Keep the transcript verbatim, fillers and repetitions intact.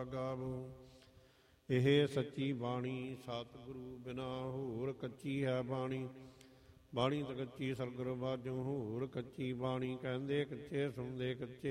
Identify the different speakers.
Speaker 1: ਗਾਵੋ। ਇਹ ਸੱਚੀ ਬਾਣੀ ਸਤਿਗੁਰੂ ਬਿਨਾ ਹੋਰ ਕੱਚੀ ਹੈ ਬਾਣੀ। ਬਾਣੀ ਤਾਂ ਕੱਚੀ ਸਤਿਗੁਰ ਬਾਝੋਂ ਹੋਰ ਕੱਚੀ ਬਾਣੀ। ਕਹਿੰਦੇ ਕੱਚੇ ਸੁਣਦੇ ਕੱਚੇ